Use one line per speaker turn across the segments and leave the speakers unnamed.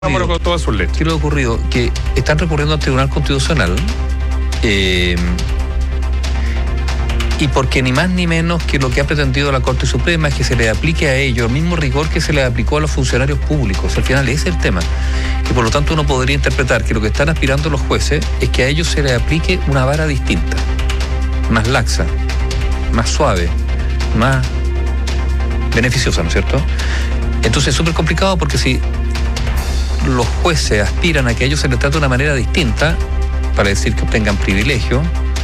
Vámonos con todas sus letras.
¿Qué le ha ocurrido? Que están recurriendo al Tribunal Constitucional y porque ni más ni menos que lo que ha pretendido la Corte Suprema es que se le aplique a ellos el mismo rigor que se le aplicó a los funcionarios públicos. Al final ese es el tema. Y por lo tanto uno podría interpretar que lo que están aspirando los jueces es que a ellos se les aplique una vara distinta, más laxa, más suave, más beneficiosa, ¿no es cierto? Entonces es súper complicado porque si los jueces aspiran a que a ellos se les trate de una manera distinta para decir que obtengan privilegio,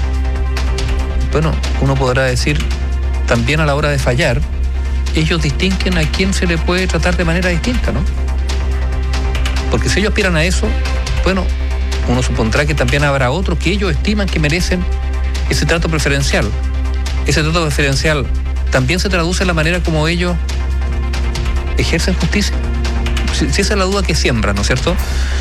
bueno, uno podrá decir también a la hora de fallar, ellos distinguen a quién se le puede tratar de manera distinta, ¿no? Porque si ellos aspiran a eso, bueno, uno supondrá que también habrá otros que ellos estiman que merecen ese trato preferencial. Ese trato preferencial también se traduce en la manera como ellos ejercen justicia. Si esa es la duda que siembran, ¿no es cierto?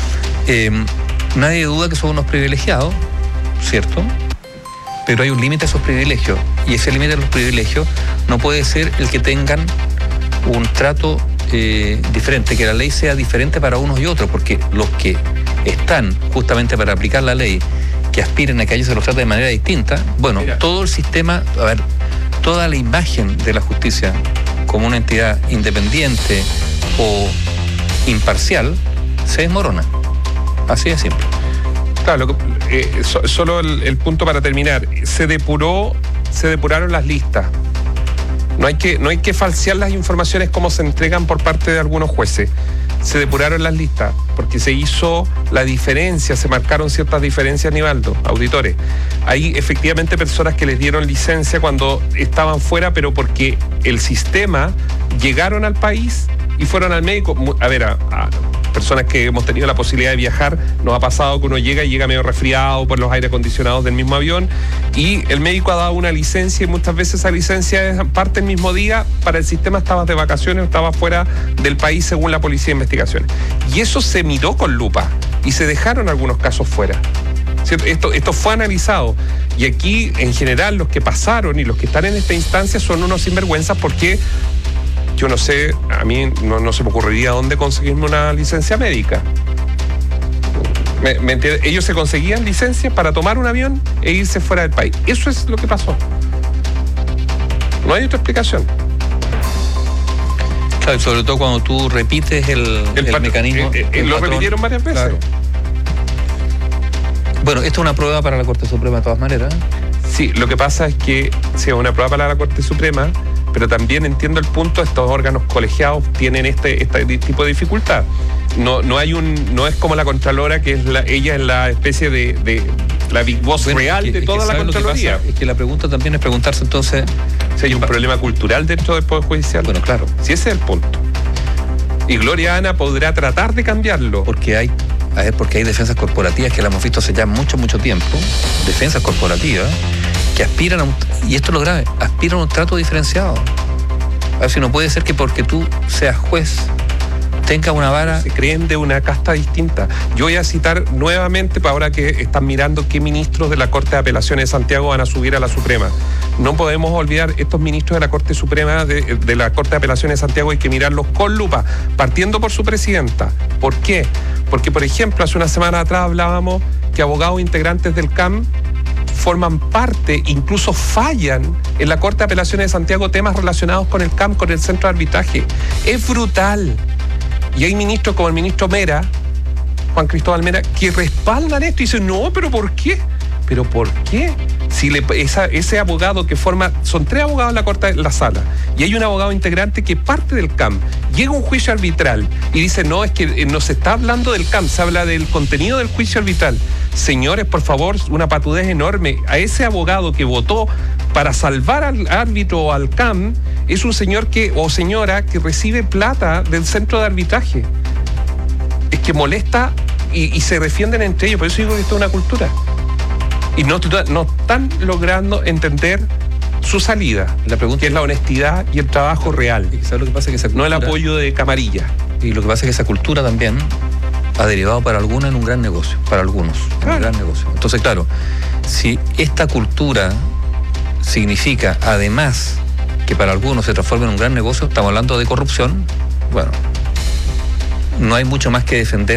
Nadie duda que son unos privilegiados, ¿cierto? Pero hay un límite a esos privilegios, y ese límite de los privilegios no puede ser el que tengan un trato diferente, que la ley sea diferente para unos y otros, porque los que están justamente para aplicar la ley, que aspiren a que a ellos se los trate de manera distinta, bueno, mira, todo el sistema, a ver, toda la imagen de la justicia como una entidad independiente o imparcial se desmorona. Así de simple.
Claro, solo el punto para terminar. Se depuraron las listas. No hay que falsear las informaciones como se entregan por parte de algunos jueces. Se depuraron las listas porque se hizo la diferencia, se marcaron ciertas diferencias, Nivaldo, auditores. Hay efectivamente personas que les dieron licencia cuando estaban fuera, pero porque el sistema llegaron al país y fueron al médico. A ver, a personas que hemos tenido la posibilidad de viajar, nos ha pasado que uno llega medio resfriado por los aire acondicionados del mismo avión y el médico ha dado una licencia y muchas veces esa licencia es parte el mismo día, para el sistema estabas de vacaciones o estabas fuera del país según la Policía de Investigaciones. Y eso se miró con lupa y se dejaron algunos casos fuera. Esto fue analizado y aquí en general los que pasaron y los que están en esta instancia son unos sinvergüenzas porque yo no sé, a mí no se me ocurriría dónde conseguirme una licencia médica. ¿Me entiendes? Ellos se conseguían licencias para tomar un avión e irse fuera del país. Eso es lo que pasó. No hay otra explicación.
Claro, y sobre todo cuando tú repites el mecanismo.
Lo repitieron varias veces. Claro.
Bueno, esto es una prueba para la Corte Suprema de todas maneras.
Sí, lo que pasa es que sí, es una prueba para la Corte Suprema, pero también entiendo el punto, estos órganos colegiados tienen este tipo de dificultad. No es como la Contralora, que ella es la especie de la Big Boss real de toda la Contraloría.
Es que la pregunta también es preguntarse entonces
si hay un problema cultural dentro del Poder Judicial.
Bueno, claro.
Si ese es el punto. Y Gloria Ana podrá tratar de cambiarlo.
Porque hay defensas corporativas que la hemos visto hace ya mucho tiempo, defensas corporativas, que aspiran a y esto es lo grave, aspiran a un trato diferenciado. A ver si no puede ser que porque tú seas juez tenga una vara.
Se creen de una casta distinta. Yo voy a citar nuevamente, para ahora que están mirando qué ministros de la Corte de Apelaciones de Santiago van a subir a la Suprema. No podemos olvidar estos ministros de la Corte Suprema, de la Corte de Apelaciones de Santiago, hay que mirarlos con lupa, partiendo por su presidenta. ¿Por qué? Porque, por ejemplo, hace una semana atrás hablábamos que abogados integrantes del CAM forman parte, incluso fallan en la Corte de Apelaciones de Santiago temas relacionados con el CAM, con el centro de arbitraje. Es brutal. Y hay ministros como el ministro Mera, Juan Cristóbal Mera, que respaldan esto y dicen, no, ¿pero por qué? ¿Pero por qué? Si ese abogado que forma, son 3 abogados en la Corte, en la sala, y hay un abogado integrante que parte del CAM, llega a un juicio arbitral y dice, no, es que no se está hablando del CAM, se habla del contenido del juicio arbitral. Señores, por favor, una patudez enorme. A ese abogado que votó para salvar al árbitro o al CAM, es un señor o señora que recibe plata del centro de arbitraje. Es que molesta y se defienden entre ellos. Por eso digo que esto es una cultura. Y no están logrando entender su salida. La pregunta que es la honestidad y el trabajo real.
¿Sabes lo que pasa? Que esa cultura,
no el apoyo de camarilla.
Y lo que pasa es que esa cultura también ha derivado para algunos en un gran negocio. Para algunos, en un gran negocio. Entonces, claro, si esta cultura significa, además, que para algunos se transforma en un gran negocio, estamos hablando de corrupción, bueno, no hay mucho más que defender